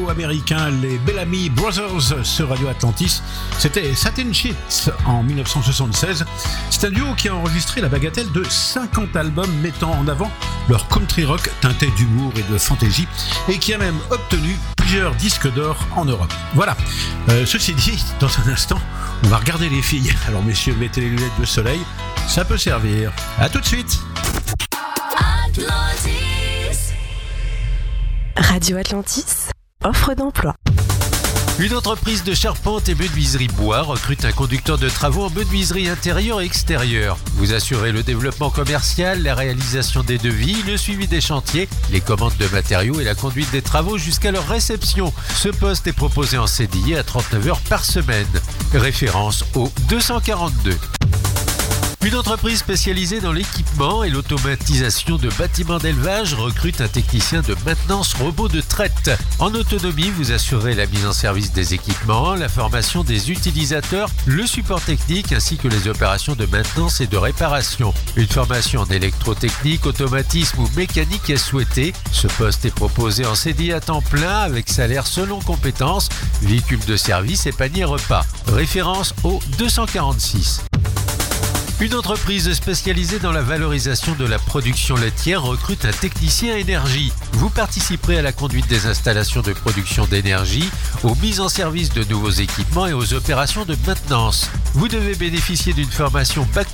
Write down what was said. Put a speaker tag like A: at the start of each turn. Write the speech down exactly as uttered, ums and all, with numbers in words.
A: duo américain, les Bellamy Brothers sur Radio Atlantis. C'était Satin Sheets en dix-neuf cent soixante-seize. C'est un duo qui a enregistré la bagatelle de cinquante albums mettant en avant leur country rock teinté d'humour et de fantaisie et qui a même obtenu plusieurs disques d'or en Europe. Voilà. Euh, ceci dit, dans un instant, on va regarder les filles. Alors messieurs, mettez les lunettes de soleil, ça peut servir. À tout de suite.
B: Atlantis.
C: Radio Atlantis, offre d'emploi.
D: Une entreprise de charpente et menuiserie bois recrute un conducteur de travaux en menuiserie intérieure et extérieure. Vous assurez le développement commercial, la réalisation des devis, le suivi des chantiers, les commandes de matériaux et la conduite des travaux jusqu'à leur réception. Ce poste est proposé en C D I à trente-neuf heures par semaine. Référence au deux cent quarante-deux. Une entreprise spécialisée dans l'équipement et l'automatisation de bâtiments d'élevage recrute un technicien de maintenance robot de traite. En autonomie, vous assurez la mise en service des équipements, la formation des utilisateurs, le support technique ainsi que les opérations de maintenance et de réparation. Une formation en électrotechnique, automatisme ou mécanique est souhaitée. Ce poste est proposé en C D I à temps plein avec salaire selon compétences, véhicule de service et panier repas. Référence au deux cent quarante-six. Une entreprise spécialisée dans la valorisation de la production laitière recrute un technicien énergie. Vous participerez à la conduite des installations de production d'énergie, aux mises en service de nouveaux équipements et aux opérations de maintenance. Vous devez bénéficier d'une formation bac